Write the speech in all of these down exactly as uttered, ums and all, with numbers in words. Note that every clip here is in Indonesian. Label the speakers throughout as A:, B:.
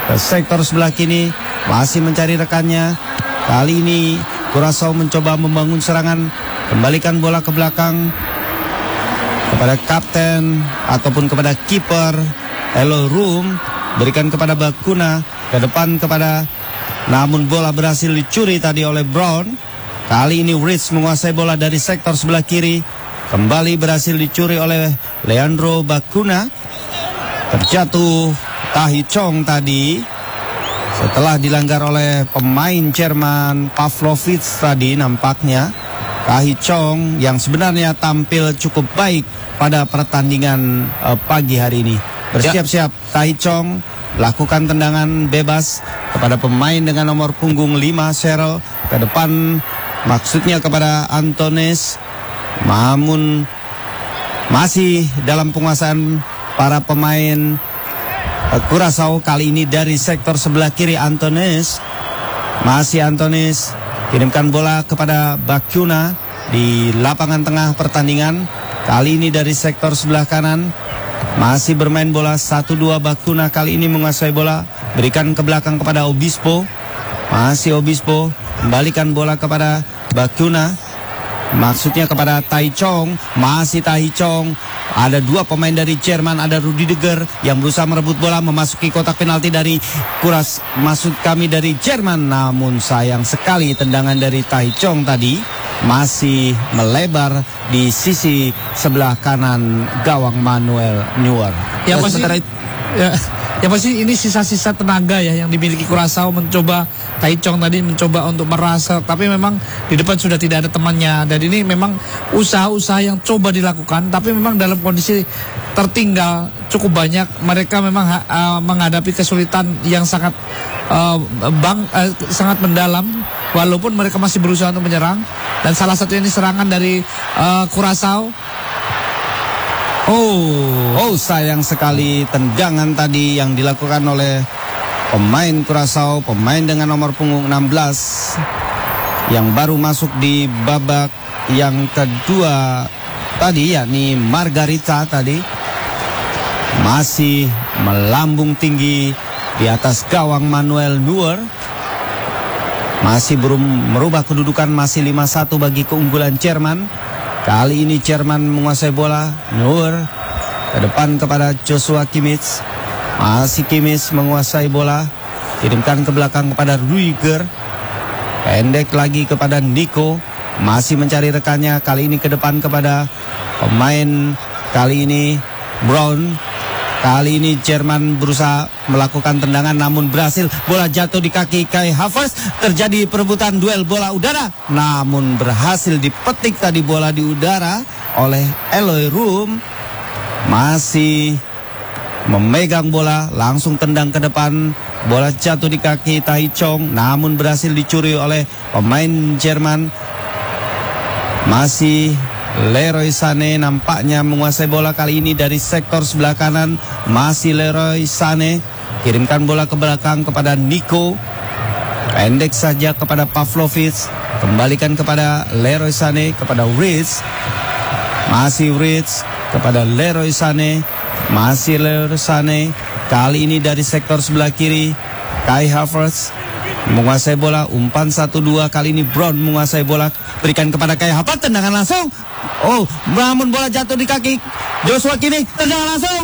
A: ke sektor sebelah kiri, masih mencari rekannya. Kali ini Curaçao mencoba membangun serangan, kembalikan bola ke belakang kepada kapten ataupun kepada kiper Eloy Room, berikan kepada Bacuna, ke depan kepada, namun bola berhasil dicuri tadi oleh Brown. Kali ini Rich menguasai bola dari sektor sebelah kiri, kembali berhasil dicuri oleh Leandro Bacuna. Terjatuh Tahi Chong tadi setelah dilanggar oleh pemain Jerman Pavlovic tadi nampaknya. Tahi Chong yang sebenarnya tampil cukup baik pada pertandingan uh, pagi hari ini. Bersiap-siap Tahi Chong lakukan tendangan bebas kepada pemain dengan nomor punggung lima Cheryl, ke depan maksudnya kepada Antones, namun masih dalam penguasaan para pemain uh, Curaçao. Kali ini dari sektor sebelah kiri Antones, masih Antones kirimkan bola kepada Bacuna di lapangan tengah pertandingan. Kali ini dari sektor sebelah kanan, masih bermain bola satu dua. Bacuna kali ini menguasai bola, berikan ke belakang kepada Obispo, masih Obispo kembalikan bola kepada Bacuna, maksudnya kepada Tahi Chong, masih Tahi Chong. Ada dua pemain dari Jerman, ada Rudiger yang berusaha merebut bola memasuki kotak penalti dari Kuras, maksud kami dari Jerman, namun sayang sekali tendangan dari Tahi Chong tadi masih melebar di sisi sebelah kanan gawang Manuel Neuer.
B: Yang pasti, ya, yang pasti ini sisa-sisa tenaga ya yang dimiliki Curaçao, mencoba Tahi Chong tadi mencoba untuk merasa, tapi memang di depan sudah tidak ada temannya, dan ini memang usaha-usaha yang coba dilakukan, tapi memang dalam kondisi tertinggal cukup banyak. Mereka memang uh, menghadapi kesulitan yang sangat uh, bang, uh, sangat mendalam, walaupun mereka masih berusaha untuk menyerang. Dan salah satu ini serangan dari uh, Curaçao.
A: Oh, oh sayang sekali tendangan tadi yang dilakukan oleh pemain Curaçao, pemain dengan nomor punggung enam belas yang baru masuk di babak yang kedua tadi, yakni Margarita tadi, masih melambung tinggi di atas gawang Manuel Neuer. Masih belum merubah kedudukan, masih lima satu bagi keunggulan Jerman. Kali ini Jerman menguasai bola. Neuer ke depan kepada Joshua Kimmich, masih Kimmich menguasai bola, kirimkan ke belakang kepada Rudiger, pendek lagi kepada Nico, masih mencari rekannya. Kali ini ke depan kepada pemain, kali ini Brown. Kali ini Jerman berusaha melakukan tendangan namun berhasil. Bola jatuh di kaki Kai Havertz. Terjadi perebutan duel bola udara, namun berhasil dipetik tadi bola di udara oleh Eloy Room. Masih memegang bola, langsung tendang ke depan. Bola jatuh di kaki Tahi Chong, namun berhasil dicuri oleh pemain Jerman. Masih Leroy Sané nampaknya menguasai bola kali ini dari sektor sebelah kanan. Masih Leroy Sané kirimkan bola ke belakang kepada Nico, pendek saja kepada Pavlovic, kembalikan kepada Leroy Sané, kepada Rich, masih Rich kepada Leroy Sané, masih Leroy Sané. Kali ini dari sektor sebelah kiri Kai Havertz menguasai bola, umpan satu dua. Kali ini Brown menguasai bola, berikan kepada Kai Havertz, tendangan langsung. Oh, namun bola jatuh di kaki Joshua Kimmich, tendangan langsung.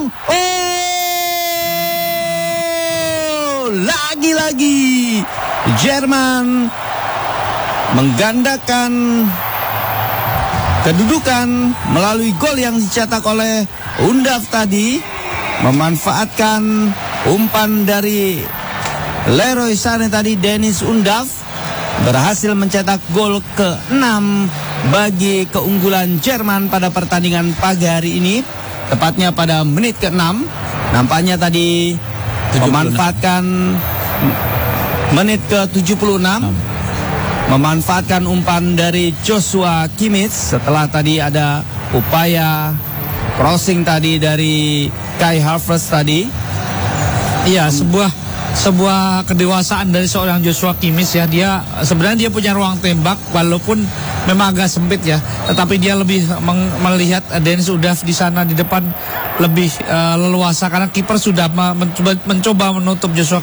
A: Oh, lagi-lagi Jerman menggandakan kedudukan melalui gol yang dicetak oleh Undav tadi, memanfaatkan umpan dari Leroy Sané tadi. Dennis Undav berhasil mencetak gol ke enam bagi keunggulan Jerman pada pertandingan pagi hari ini, tepatnya pada menit ke enam. Nampaknya tadi memanfaatkan menit ke tujuh puluh enam, memanfaatkan umpan dari Joshua Kimmich setelah tadi ada upaya crossing tadi dari Kai Havertz tadi.
B: Iya, sebuah sebuah kedewasaan dari seorang Joshua Kimmich ya. Dia sebenarnya dia punya ruang tembak walaupun memang agak sempit ya, tetapi dia lebih melihat Dennis Undav di sana di depan lebih uh, leluasa karena kiper sudah mencoba, mencoba menutup Joshua